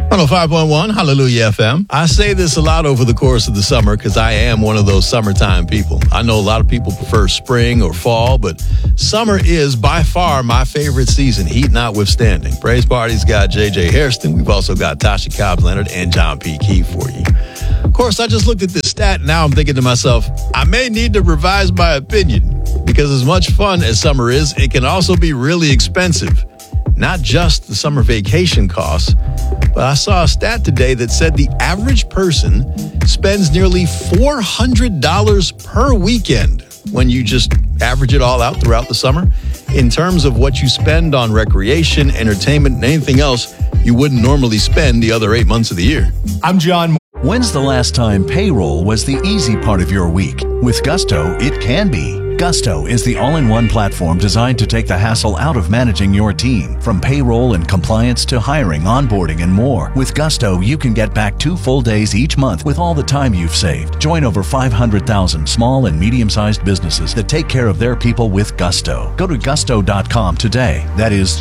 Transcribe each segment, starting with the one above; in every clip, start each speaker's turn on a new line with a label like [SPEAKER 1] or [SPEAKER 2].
[SPEAKER 1] 105.1 Hallelujah FM. I say this a lot over the course of the summer because I am one of those summertime people. I know a lot of people prefer spring or fall, but summer is by far my favorite season, heat notwithstanding. Praise Party's got J.J. Hairston. We've also got Tasha Cobbs Leonard and John P. Key for you. Of course, I just looked at this stat and now I'm thinking to myself, I may need to revise my opinion because as much fun as summer is, it can also be really expensive. Not just the summer vacation costs, but I saw a stat today that said the average person spends nearly $400 per weekend when you just average it all out throughout the summer in terms of what you spend on recreation, entertainment, and anything else you wouldn't normally spend the other 8 months of the year.
[SPEAKER 2] I'm John.
[SPEAKER 3] When's the last time payroll was the easy part of your week? With Gusto, it can be. Gusto is the all-in-one platform designed to take the hassle out of managing your team. From payroll and compliance to hiring, onboarding, and more. With Gusto, you can get back 2 full days each month with all the time you've saved. Join over 500,000 small and medium-sized businesses that take care of their people with Gusto. Go to gusto.com today. That is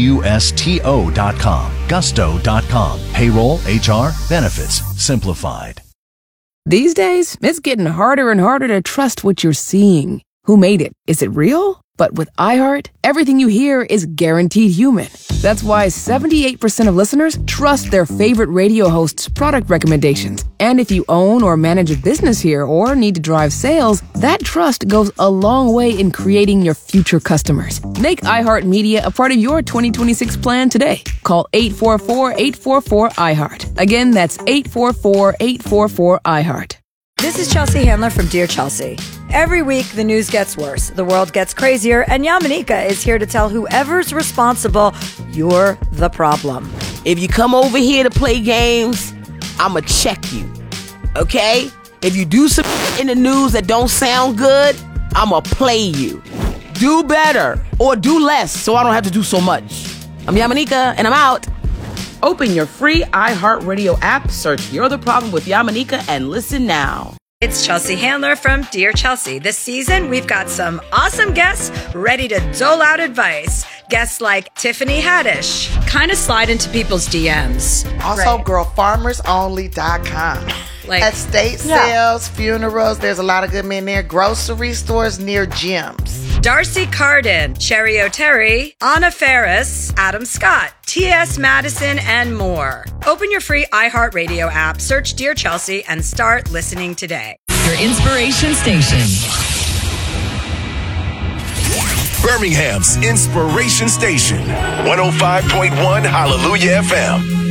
[SPEAKER 3] Gusto.com. Gusto.com. Payroll, HR, benefits, simplified.
[SPEAKER 4] These days, it's getting harder and harder to trust what you're seeing. Who made it? Is it real? But with iHeart, everything you hear is guaranteed human. That's why 78% of listeners trust their favorite radio host's product recommendations. And if you own or manage a business here or need to drive sales, that trust goes a long way in creating your future customers. Make iHeartMedia a part of your 2026 plan today. Call 844-844-iHeart. Again, that's 844-844-iHeart.
[SPEAKER 5] This is Chelsea Handler from Dear Chelsea. Every week, the news gets worse, the world gets crazier, and Yamanika is here to tell whoever's responsible, you're the problem.
[SPEAKER 6] If you come over here to play games, I'ma check you, okay? If you do some in the news that don't sound good, I'ma play you. Do better or do less so I don't have to do so much. I'm Yamanika, and I'm out. Open your free iHeartRadio app, search You're the Problem with Yamanika, and listen now.
[SPEAKER 5] It's Chelsea Handler from Dear Chelsea. This season, we've got some awesome guests ready to dole out advice. Guests like Tiffany Haddish. Kind of slide into people's DMs.
[SPEAKER 7] Also, girlfarmersonly.com.
[SPEAKER 5] Like
[SPEAKER 7] estate sales, funerals, there's a lot of good men there. Grocery stores near gyms.
[SPEAKER 5] Darcy Carden, Cherry O'Terry, Anna Ferris, Adam Scott, T.S. Madison, and more. Open your free iHeartRadio app, search Dear Chelsea, and start listening today.
[SPEAKER 8] Your inspiration station.
[SPEAKER 9] Birmingham's Inspiration Station, 105.1 Hallelujah FM.